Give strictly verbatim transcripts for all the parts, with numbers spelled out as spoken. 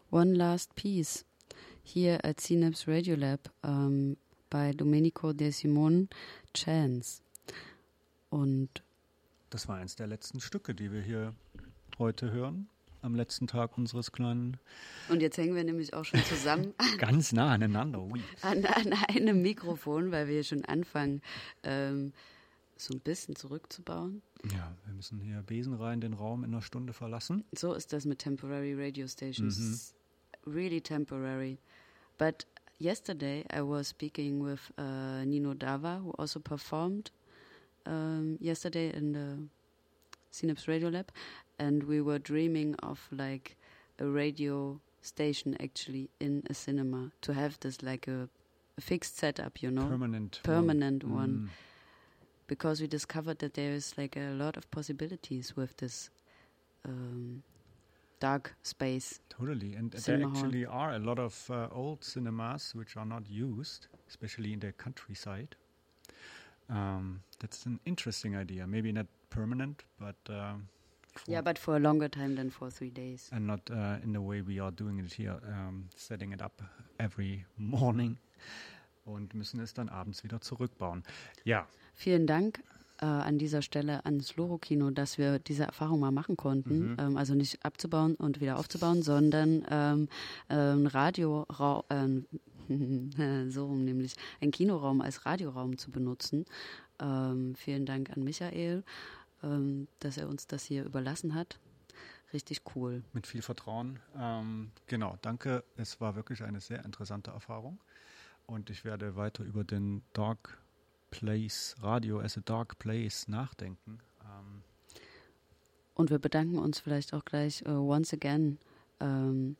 One Last Piece here at Synapse Radiolab um, by Domenico De Simone, Chance. Und das war eins der letzten Stücke, die wir hier heute hören, am letzten Tag unseres kleinen... Und jetzt hängen wir nämlich auch schon zusammen ganz nah aneinander, ui. an, an einem Mikrofon, weil wir schon anfangen, ähm, so ein bisschen zurückzubauen. Ja, wir müssen hier besenrein den Raum in einer Stunde verlassen. So ist das mit temporary radio stations. Mhm. Really temporary. But yesterday I was speaking with uh, Nino Dava, who also performed um, yesterday in the Synapse Radiolab, and we were dreaming of like a radio station actually in a cinema, to have this like a, a fixed setup, you know, permanent, permanent one. one. Mm. Because we discovered that there is like a lot of possibilities with this um, dark space. Totally, and Cinema there actually hall. are a lot of uh, old cinemas which are not used, especially in the countryside. Um, that's an interesting idea. Maybe not permanent, but um, yeah, but for a longer time than for three days. And not uh, in the way we are doing it here, um, setting it up every morning. Und müssen es dann abends wieder zurückbauen. Ja. Vielen Dank äh, an dieser Stelle ans Loro-Kino, dass wir diese Erfahrung mal machen konnten. Mhm. Ähm, also nicht abzubauen und wieder aufzubauen, sondern ähm, ähm, Radioraum, äh, so rum nämlich, einen Kinoraum als Radioraum zu benutzen. Ähm, vielen Dank an Michael, ähm, dass er uns das hier überlassen hat. Richtig cool. Mit viel Vertrauen. Ähm, genau, danke. Es war wirklich eine sehr interessante Erfahrung. Und ich werde weiter über den Dark Place, Radio as a Dark Place nachdenken. Ähm Und wir bedanken uns vielleicht auch gleich uh, once again ähm,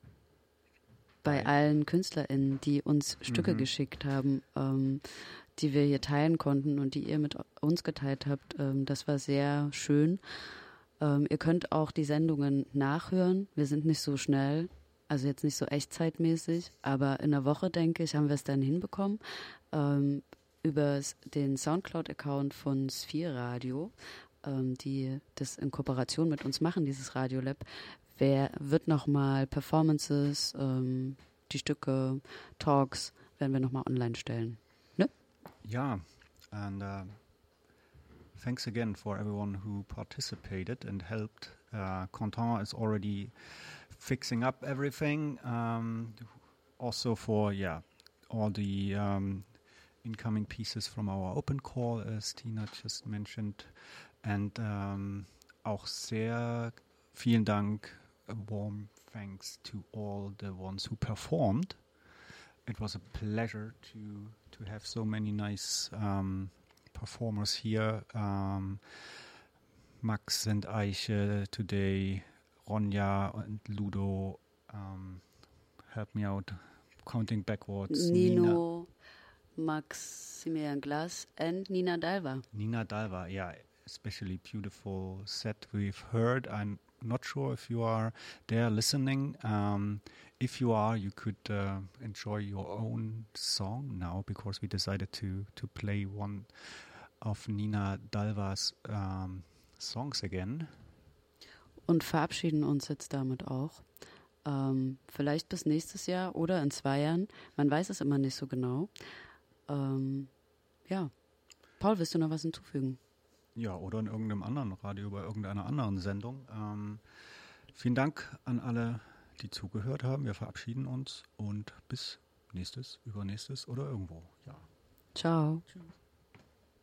bei, bei allen KünstlerInnen, die uns Stücke mhm. geschickt haben, ähm, die wir hier teilen konnten und die ihr mit uns geteilt habt. Ähm, das war sehr schön. Ähm, ihr könnt auch die Sendungen nachhören. Wir sind nicht so schnell. Also jetzt nicht so echtzeitmäßig, aber in der Woche, denke ich, haben wir es dann hinbekommen. Ähm, über den Soundcloud-Account von Sphere Radio, ähm, die das in Kooperation mit uns machen, dieses Radiolab, wer wird nochmal Performances, ähm, die Stücke, Talks, werden wir nochmal online stellen. Ne? Ja, and uh, thanks again for everyone who participated and helped. Uh, Quentin is already fixing up everything. Um, also for yeah, all the um, incoming pieces from our open call, as Tina just mentioned, and um, auch sehr vielen Dank, a warm thanks to all the ones who performed. It was a pleasure to to have so many nice um, performers here. Um, Max and Eiche today, Ronja and Ludo, um, help me out, counting backwards. Nino, Nina. Maximilian Glass and Nina Dalva. Nina Dalva, yeah, especially beautiful set we've heard. I'm not sure if you are there listening. Um, if you are, you could uh, enjoy your own song now, because we decided to, to play one of Nina Dalva's um, songs again. Und verabschieden uns jetzt damit auch. Ähm, vielleicht bis nächstes Jahr oder in zwei Jahren. Man weiß es immer nicht so genau. Ähm, ja. Paul, willst du noch was hinzufügen? Ja, oder in irgendeinem anderen Radio, bei irgendeiner anderen Sendung. Ähm, vielen Dank an alle, die zugehört haben. Wir verabschieden uns und bis nächstes, übernächstes oder irgendwo. Ja. Ciao. Tschüss.